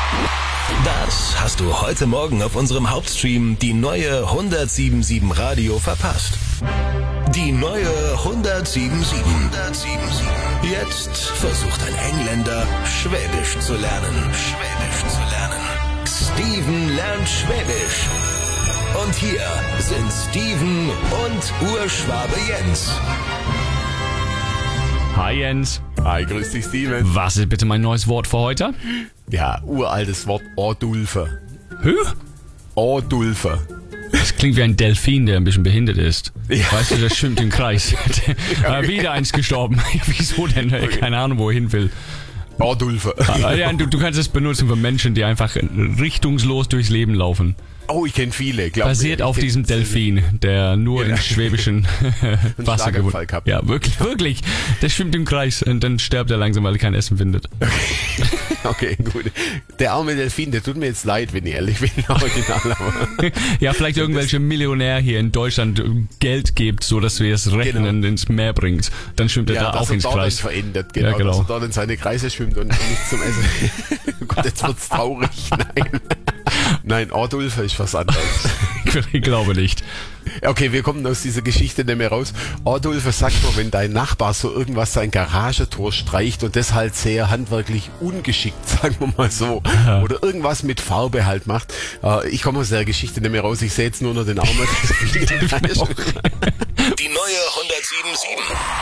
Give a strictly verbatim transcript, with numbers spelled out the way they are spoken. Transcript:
Das hast du heute Morgen auf unserem Hauptstream die neue hundertsiebenundsiebzig Radio verpasst. Die neue hundertsiebenundsiebzig. Jetzt versucht ein Engländer, Schwäbisch zu lernen. Schwäbisch zu lernen. Steven lernt Schwäbisch. Und hier sind Steven und Urschwabe Jens. Hi Jens. Hi, grüß dich Steven. Was ist bitte mein neues Wort für heute? Ja, uraltes Wort, Ordulfe. Hä? Ordulfe. Das klingt wie ein Delfin, der ein bisschen behindert ist. Ja. Weißt du, der schwimmt im Kreis. äh, wieder eins gestorben. Wieso denn? Keine Ahnung, wo er hin will. Ordulfe. Ah, ja, du, du kannst es benutzen für Menschen, die einfach richtungslos durchs Leben laufen. Oh, ich kenne viele. Glaub Basiert mir, auf kenn diesem Delfin, der nur Ja. in schwäbischen Wasser Schlaganfall gewohnt. gehabt. Ja, wirklich, wirklich. Der schwimmt im Kreis und dann stirbt er langsam, weil er kein Essen findet. Okay, gut. Der arme Delfin, der tut mir jetzt leid, wenn ich ehrlich bin. Original, aber Ja, vielleicht irgendwelche Millionär hier in Deutschland Geld gibt, so dass wir es retten Genau. und ins Meer bringt. Dann schwimmt er ja, da dass auch er ins dort Kreis. dann verändert, genau, Ja, genau. dass er dort in seine Kreise schwimmt und nichts zum Essen. Gott, jetzt wird's traurig. Nein. Nein, Ordulfe ist was anderes. Ich glaube nicht. Okay, wir kommen aus dieser Geschichte nicht mehr raus. Ordulfe, sag mal, wenn dein Nachbar so irgendwas sein Garagentor streicht und das halt sehr handwerklich ungeschickt, sagen wir mal so, Ja. oder irgendwas mit Farbe halt macht. Äh, ich komme aus der Geschichte nicht mehr raus, ich sehe jetzt nur noch den Arm. Die neue hundertsiebenundsiebzig.